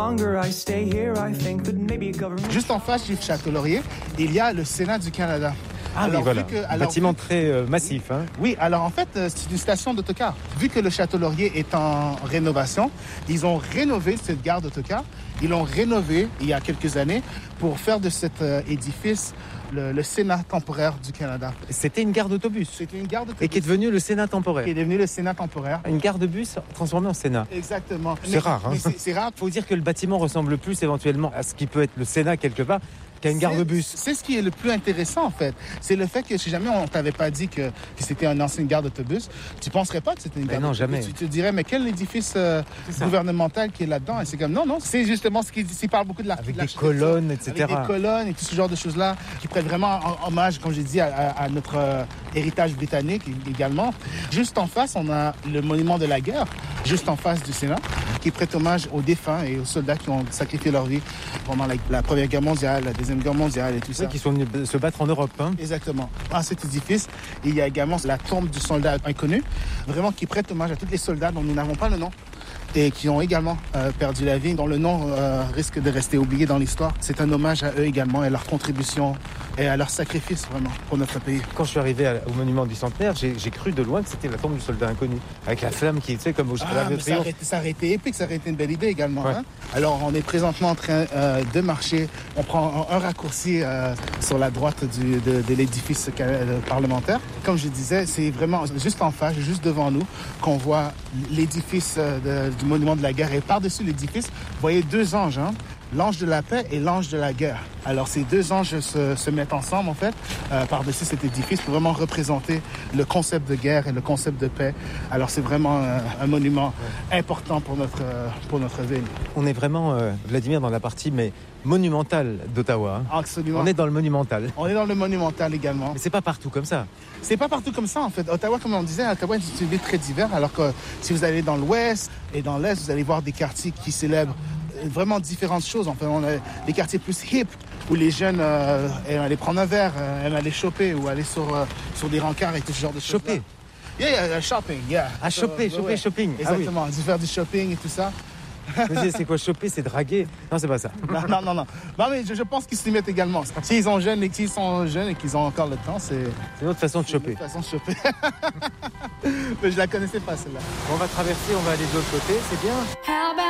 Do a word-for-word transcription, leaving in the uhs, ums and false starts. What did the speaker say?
Juste en face du Château Laurier, il y a le Sénat du Canada. Ah alors, oui, voilà, que, alors, bâtiment très euh, massif. Hein. Oui, alors en fait, c'est une station d'autocar. Vu que le Château Laurier est en rénovation, ils ont rénové cette gare d'autocar. Ils l'ont rénové il y a quelques années pour faire de cet euh, édifice le, le Sénat temporaire du Canada. C'était une gare d'autobus. C'était une gare d'autobus. Et qui est devenue le Sénat temporaire. Qui est devenu le Sénat temporaire. Une gare de bus transformée en Sénat. Exactement. C'est rare. Hein. C'est, c'est rare. Il faut dire que le bâtiment ressemble plus éventuellement à ce qui peut être le Sénat quelque part qu'à une gare c'est, de bus. C'est ce qui est le plus intéressant, en fait. C'est le fait que si jamais on t'avait pas dit que, que c'était une ancienne gare d'autobus, tu penserais pas que c'était une ben gare non, d'autobus. jamais. Tu te dirais, mais quel édifice euh, gouvernemental qui est là-dedans? Et c'est comme, non, non, c'est justement ce qui s'il parle beaucoup de la Avec des colonnes, et cetera. Avec des colonnes et tout ce genre de choses-là qui prêtent vraiment hommage, comme j'ai dit, à, à, à notre euh, héritage britannique également. Juste en face, on a le monument de la guerre, juste en face du Sénat, qui prête hommage aux défunts et aux soldats qui ont sacrifié leur vie pendant la, la Première Guerre mondiale, la Deuxième Guerre mondiale et tout ça. Qui sont venus se battre en Europe. Hein. Exactement. À cet édifice, il y a également la tombe du soldat inconnu, vraiment qui prête hommage à tous les soldats dont nous n'avons pas le nom et qui ont également euh, perdu la vie, dont le nom euh, risque de rester oublié dans l'histoire. C'est un hommage à eux également et à leur contribution et à leur sacrifice vraiment pour notre pays. Quand je suis arrivé à, au monument du centenaire, j'ai, j'ai cru de loin que c'était la tombe du soldat inconnu, avec la flamme qui, tu sais, comme au ah, de ça, aurait, ça aurait été épique, ça aurait été une belle idée également. Ouais. Hein? Alors, on est présentement en train euh, de marcher. On prend un, un raccourci euh, sur la droite du, de, de l'édifice euh, parlementaire. Comme je disais, c'est vraiment juste en face, juste devant nous, qu'on voit l'édifice euh, de, du monument de la guerre. Et par-dessus l'édifice, vous voyez deux anges, hein? L'ange de la paix et l'ange de la guerre. Alors, ces deux anges se, se mettent ensemble, en fait, euh, par-dessus cet édifice pour vraiment représenter le concept de guerre et le concept de paix. Alors, c'est vraiment euh, un monument important pour notre, euh, pour notre ville. On est vraiment, euh, Vladimir, dans la partie mais monumentale d'Ottawa. Hein. Absolument. On est dans le monumental. On est dans le monumental également. Mais c'est pas partout comme ça. C'est pas partout comme ça, en fait. Ottawa, comme on disait, Ottawa est une ville très divers, alors que si vous allez dans l'ouest et dans l'est, vous allez voir des quartiers qui célèbrent vraiment différentes choses. Enfin, on a des quartiers plus hip où les jeunes euh, aiment aller prendre un verre, euh, aiment aller choper ou aller sur, euh, sur des rencarts et tout ce genre de choses. Choper. Yeah, yeah, shopping, yeah. Ah, so, choper, so, choper, ouais. shopping. Exactement, ah, oui. faire du shopping et tout ça. Je me disais, c'est quoi choper? C'est draguer? Non, c'est pas ça. Non, non, non. non. non mais je, je pense qu'ils s'y mettent également. S'ils sont jeunes et qu'ils sont jeunes et qu'ils ont encore le temps, c'est... C'est une autre façon de choper. C'est une autre façon de choper. Mais je la connaissais pas, celle-là. On va traverser, on va aller de l'autre côté, c'est bien.